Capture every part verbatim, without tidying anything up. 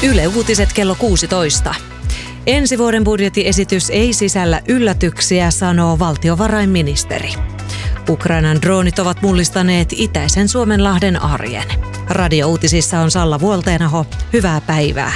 Yle Uutiset kello kuusitoista. Ensi vuoden budjettiesitys ei sisällä yllätyksiä, sanoo valtiovarainministeri. Ukrainan droonit ovat mullistaneet itäisen Suomenlahden arjen. Radio-uutisissa on Salla Vuolteenaho. Hyvää päivää.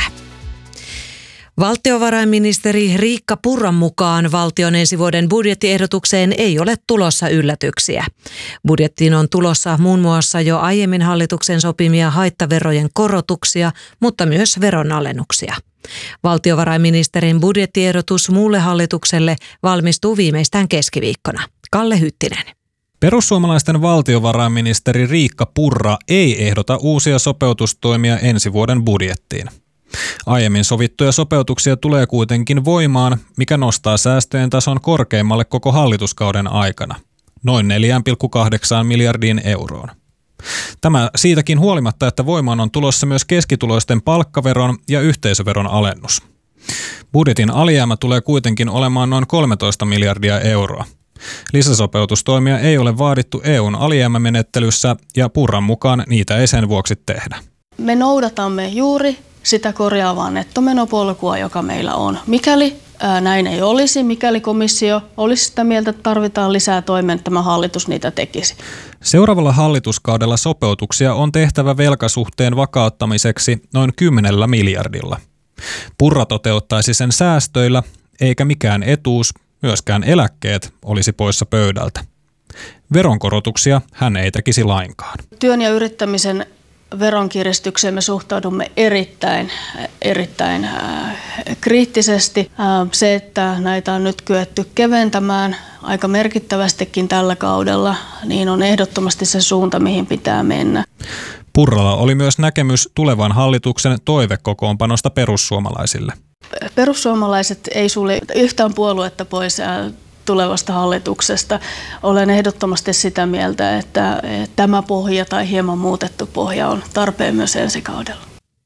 Valtiovarainministeri Riikka Purran mukaan valtion ensi vuoden budjettiehdotukseen ei ole tulossa yllätyksiä. Budjettiin on tulossa muun muassa jo aiemmin hallituksen sopimia haittaverojen korotuksia, mutta myös veronalennuksia. Valtiovarainministerin budjettiehdotus muulle hallitukselle valmistuu viimeistään keskiviikkona. Kalle Hyttinen. Perussuomalaisten valtiovarainministeri Riikka Purra ei ehdota uusia sopeutustoimia ensi vuoden budjettiin. Aiemmin sovittuja sopeutuksia tulee kuitenkin voimaan, mikä nostaa säästöjen tason korkeimmalle koko hallituskauden aikana, noin neljä pilkku kahdeksan miljardiin euroon. Tämä siitäkin huolimatta, että voimaan on tulossa myös keskituloisten palkkaveron ja yhteisöveron alennus. Budjetin alijäämä tulee kuitenkin olemaan noin kolmetoista miljardia euroa. Lisäsopeutustoimia ei ole vaadittu E U:n alijäämämenettelyssä ja Purran mukaan niitä ei sen vuoksi tehdä. Me noudatamme juuri sitä korjaavaa nettomenopolkua, joka meillä on. Mikäli ää, näin ei olisi, mikäli komissio olisi sitä mieltä, että tarvitaan lisää toimia, että tämä hallitus niitä tekisi. Seuraavalla hallituskaudella sopeutuksia on tehtävä velkasuhteen vakauttamiseksi noin kymmenellä miljardilla. Purra toteuttaisi sen säästöillä, eikä mikään etuus, myöskään eläkkeet, olisi poissa pöydältä. Veronkorotuksia hän ei tekisi lainkaan. Työn ja yrittämisen veronkiristykseen me suhtaudumme erittäin, erittäin äh, kriittisesti. Äh, se, että näitä on nyt kyetty keventämään aika merkittävästikin tällä kaudella, niin on ehdottomasti se suunta, mihin pitää mennä. Purralla oli myös näkemys tulevan hallituksen toivekokoonpanosta perussuomalaisille. Perussuomalaiset ei sulje yhtään puoluetta pois äh, tulevasta hallituksesta. Olen ehdottomasti sitä mieltä, että tämä pohja tai hieman muutettu pohja on tarpeen myös ensi kaudella.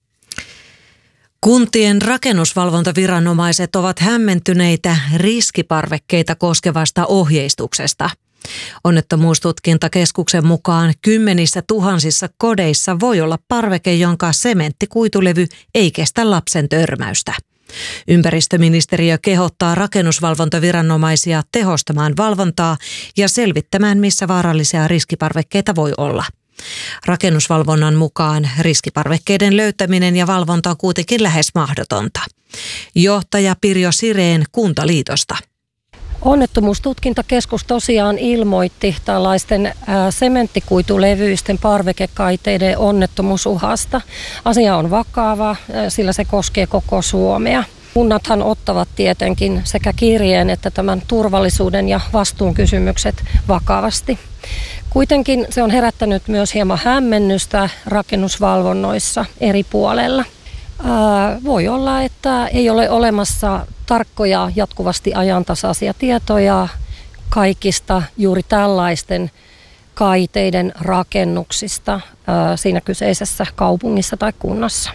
Kuntien rakennusvalvontaviranomaiset ovat hämmentyneitä riskiparvekkeita koskevasta ohjeistuksesta. Onnettomuustutkintakeskuksen mukaan kymmenissä tuhansissa kodeissa voi olla parveke, jonka sementtikuitulevy ei kestä lapsen törmäystä. Ympäristöministeriö kehottaa rakennusvalvontaviranomaisia tehostamaan valvontaa ja selvittämään, missä vaarallisia riskiparvekkeita voi olla. Rakennusvalvonnan mukaan riskiparvekkeiden löytäminen ja valvonta on kuitenkin lähes mahdotonta. Johtaja Pirjo Sireen Kuntaliitosta. Onnettomuustutkintakeskus tosiaan ilmoitti tällaisten ää, sementtikuitulevyisten parvekekaiteiden onnettomuusuhasta. Asia on vakava, ää, sillä se koskee koko Suomea. Kunnathan ottavat tietenkin sekä kirjeen että tämän turvallisuuden ja vastuunkysymykset vakavasti. Kuitenkin se on herättänyt myös hieman hämmennystä rakennusvalvonnoissa eri puolella. Ää, voi olla, että ei ole olemassa tarkkoja, jatkuvasti ajantasaisia tietoja kaikista juuri tällaisten kaiteiden rakennuksista ää, siinä kyseisessä kaupungissa tai kunnassa.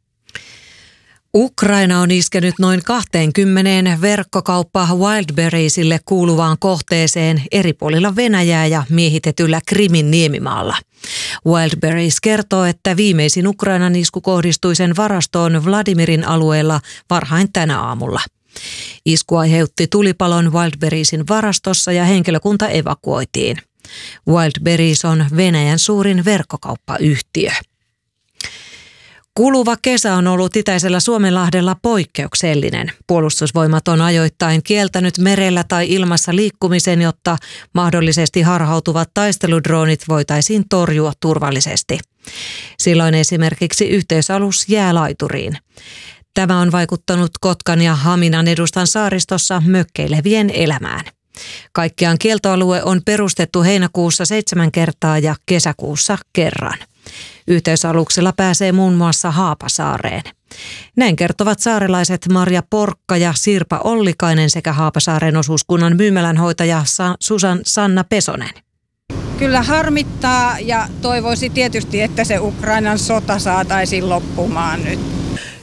Ukraina on iskenyt noin kaksikymmentä verkkokauppa Wildberriesille kuuluvaan kohteeseen eri puolilla Venäjää ja miehitetyllä Krimin niemimaalla. Wildberries kertoo, että viimeisin Ukrainan isku kohdistui sen varastoon Vladimirin alueella varhain tänä aamulla. Isku aiheutti tulipalon Wildberriesin varastossa ja henkilökunta evakuoitiin. Wildberries on Venäjän suurin verkkokauppayhtiö. Kuluva kesä on ollut itäisellä Suomenlahdella poikkeuksellinen. Puolustusvoimat on ajoittain kieltänyt merellä tai ilmassa liikkumisen, jotta mahdollisesti harhautuvat taisteludroonit voitaisiin torjua turvallisesti. Silloin esimerkiksi yhteysalus jää laituriin. Tämä on vaikuttanut Kotkan ja Haminan edustan saaristossa mökkeilevien elämään. Kaikkiaan kieltoalue on perustettu heinäkuussa seitsemän kertaa ja kesäkuussa kerran. Yhteysaluksella pääsee muun muassa Haapasaareen. Näin kertovat saarelaiset Marja Porkka ja Sirpa Ollikainen sekä Haapasaaren osuuskunnan myymälänhoitaja Susan Sanna Pesonen. Kyllä harmittaa ja toivoisi tietysti, että se Ukrainan sota saataisiin loppumaan nyt.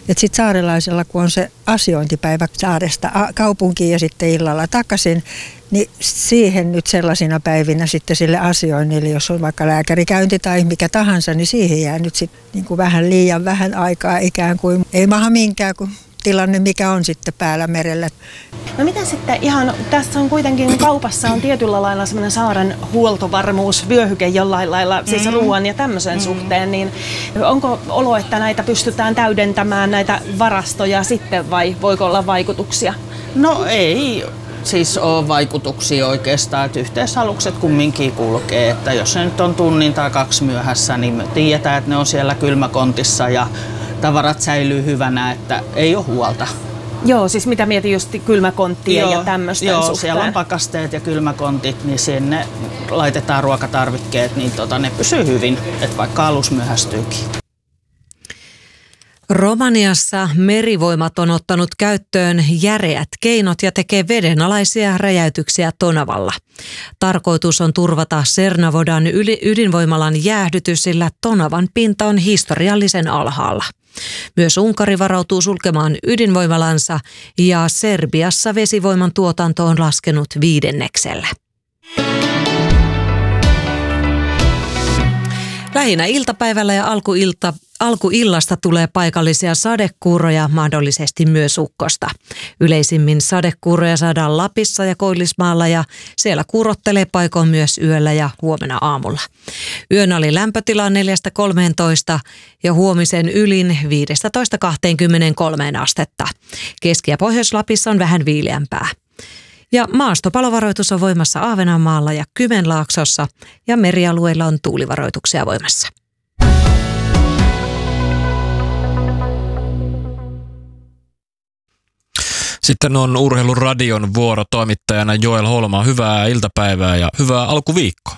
Että sitten saarelaisella, kun on se asiointipäivä saaresta kaupunkiin ja sitten illalla takaisin, niin siihen nyt sellaisina päivinä sitten sille asioinnille, jos on vaikka lääkärikäynti tai mikä tahansa, niin siihen jää nyt sitten niin kuin vähän liian vähän aikaa ikään kuin, ei maha minkään kuin tilanne, mikä on sitten päällä merellä. No mitä sitten ihan, tässä on kuitenkin kaupassa on tietyllä lailla semmoinen saaren huoltovarmuusvyöhyke jollain lailla, siis mm. ruoan ja tämmöisen mm. suhteen, niin onko olo, että näitä pystytään täydentämään, näitä varastoja sitten, vai voiko olla vaikutuksia? No ei siis ole vaikutuksia oikeastaan, että yhteisalukset kumminkin kulkee, että jos se nyt on tunnin tai kaksi myöhässä, niin me tiedetään, että ne on siellä kylmäkontissa ja tavarat säilyy hyvänä, että ei ole huolta. Joo, siis mitä mietin just kylmäkonttien joo, ja tämmöisten joo, suhteen? Siellä on pakasteet ja kylmäkontit, niin sinne laitetaan ruokatarvikkeet, niin tota, ne pysyy hyvin, että vaikka alus myöhästyykin. Romaniassa Merivoimat on ottanut käyttöön järeät keinot ja tekee vedenalaisia räjäytyksiä Tonavalla. Tarkoitus on turvata Cernavodan ydinvoimalan jäähdytys, sillä Tonavan pinta on historiallisen alhaalla. Myös Unkari varautuu sulkemaan ydinvoimalansa ja Serbiassa vesivoiman tuotanto on laskenut viidenneksellä. Lähinnä iltapäivällä ja alkuilta, alkuillasta tulee paikallisia sadekuuroja, mahdollisesti myös ukkosta. Yleisimmin sadekuuroja saadaan Lapissa ja Koillismaalla ja siellä kuurottelee paikoin myös yöllä ja huomenna aamulla. Yön oli lämpötila neljästä kolmeentoista ja huomisen ylin viidestätoista kahteenkymmeneenkolmeen astetta. Keski- ja Pohjois-Lapissa on vähän viileämpää. Ja maastopalovaroitus on voimassa Ahvenanmaalla ja Kymenlaaksossa ja merialueilla on tuulivaroituksia voimassa. Sitten on Urheiluradion vuoro toimittajana Joel Holma. Hyvää iltapäivää ja hyvää alkuviikkoa.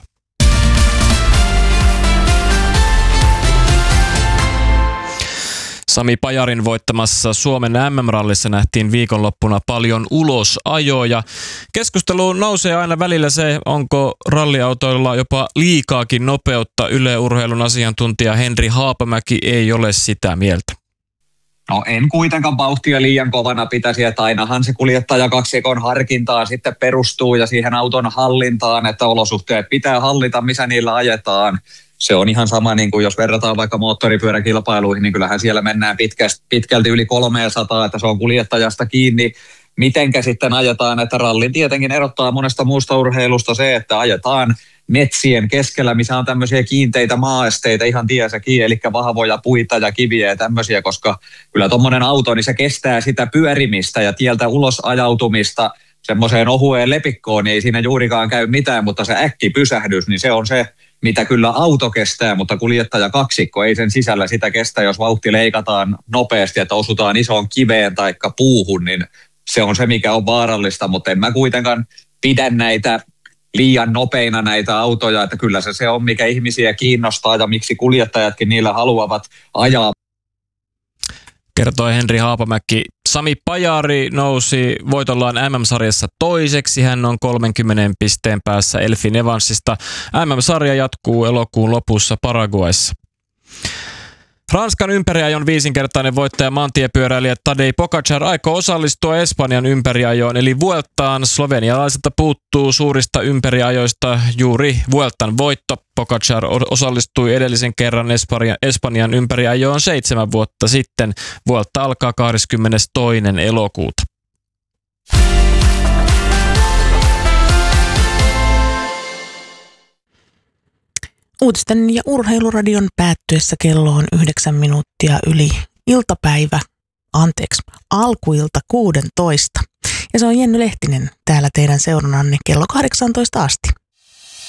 Sami Pajarin voittamassa Suomen M M-rallissa nähtiin viikonloppuna paljon ulosajoja. Keskusteluun nousee aina välillä se, onko ralliautoilla jopa liikaakin nopeutta. Yle Urheilun asiantuntija Henri Haapamäki ei ole sitä mieltä. No en kuitenkaan vauhtia liian kovana pitäisi, että ainahan se kuljettajakaksikon harkintaan sitten perustuu ja siihen auton hallintaan, että olosuhteet pitää hallita, missä niillä ajetaan. Se on ihan sama, niin kuin jos verrataan vaikka moottoripyöräkilpailuihin, niin kyllähän siellä mennään pitkästi, pitkälti yli kolmesataa, että se on kuljettajasta kiinni. Mitenkä sitten ajetaan, että rallin tietenkin erottaa monesta muusta urheilusta se, että ajetaan metsien keskellä, missä on tämmöisiä kiinteitä maaesteitä ihan tiesä kiinni, eli vahvoja puita ja kiviä ja tämmöisiä, koska kyllä tuommoinen auto, niin se kestää sitä pyörimistä ja tieltä ulos ajautumista semmoiseen ohueen lepikkoon, niin ei siinä juurikaan käy mitään, mutta se äkkipysähdys, niin se on se, mitä kyllä auto kestää, mutta kuljettaja kaksikko ei sen sisällä sitä kestä, jos vauhti leikataan nopeasti, että osutaan isoon kiveen tai puuhun, niin se on se, mikä on vaarallista, mutta en mä kuitenkaan pidä näitä liian nopeina näitä autoja, että kyllä se se on, mikä ihmisiä kiinnostaa ja miksi kuljettajatkin niillä haluavat ajaa. Kertoi Henri Haapamäki. Sami Pajari nousi voitollaan M M-sarjassa toiseksi. Hän on kolmenkymmenen pisteen päässä Elfyn Evansista. M M-sarja jatkuu elokuun lopussa Paraguayssa. Ranskan ympäriajon viisinkertainen voittaja maantiepyöräilijä Tadej Pogačar aikoo osallistua Espanjan ympäriajoon, eli Vueltaan. Slovenialaiselta puuttuu suurista ympäriajoista juuri Vueltan voitto. Pogačar osallistui edellisen kerran Espanjan ympäriajoon seitsemän vuotta sitten. Vuelta alkaa kahdeskymmenestoinen elokuuta. Uutisten ja urheiluradion päättyessä kello on yhdeksän minuuttia yli iltapäivä, anteeksi, alkuilta kuudentoista. Ja se on Jenny Lehtinen täällä teidän seurannanne kello kahdeksantoista asti.